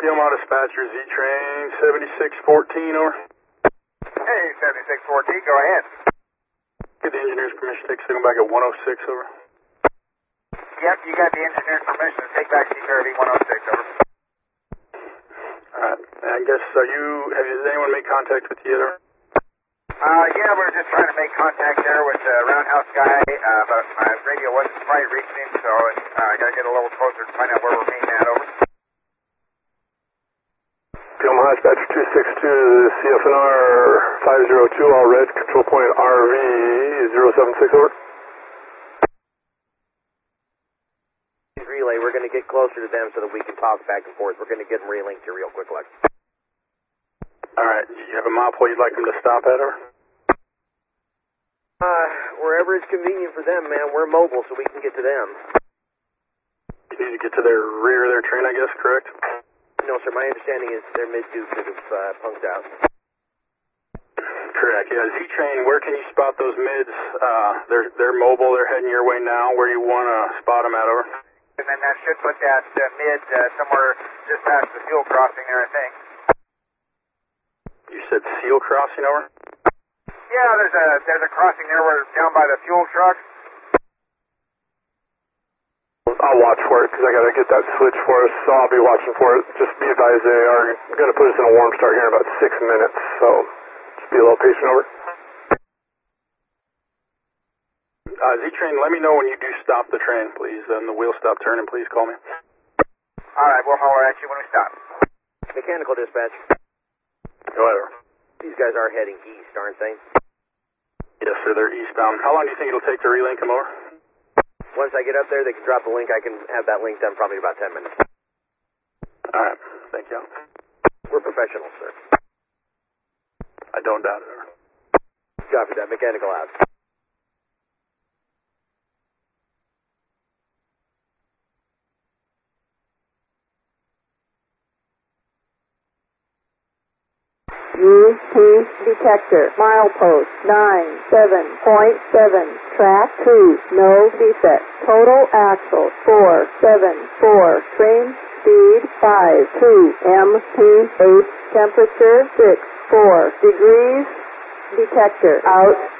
PLMA dispatcher, Z-Train 7614, over. Hey, 7614, go ahead. Get the engineer's permission to take signal back at 106, over. Yep, you got the engineer's permission to take back CPRV 106, over. Alright, I guess, has anyone made contact with you, over? Yeah, we're just trying to make contact there with the roundhouse guy, but my radio wasn't quite reaching him, so I gotta get a little closer to find out where we're meeting at, over. PLMA dispatcher 262, CFNR 502, all red, control point RV 076, over. Relay, we're going to get closer to them so that we can talk back and forth. We're going to get them relinked here real quick, Lex. Alright, you have a mile point you'd like them to stop at, over? Wherever is convenient for them, man. We're mobile, so we can get to them. You need to get to their rear of their train, I guess, correct? No, sir. My understanding is their mid-dukes that have punked out. Correct, yeah. Z-Train, where can you spot those mids? They're mobile, they're heading your way now. Where do you want to spot them at, over? And then that should put that mid somewhere just past the fuel crossing there, I think. You said Seal Crossing, over? Yeah, there's a crossing there where down by the fuel truck. I'll watch for it because I got to get that switch for us, so I'll be watching for it. Just be advised they are going to put us in a warm start here in about 6 minutes, so just be a little patient, over. Z-Train, let me know when you do stop the train, please, and the wheel stop turning, please call me. Alright, we'll holler at you when we stop. Mechanical dispatch. Go ahead, over. These guys are heading east, aren't they? Yes, sir, they're eastbound. How long do you think it'll take to relink them, over? Once I get up there, they can drop the link. I can have that link done probably in about 10 minutes. Alright, thank you. We're professionals, sir. I don't doubt it, over. Copy that. Mechanical out. UP detector, milepost 97.7, track 2, no defect. Total axle 474, train speed 52, MP8, temperature 64 degrees, detector out.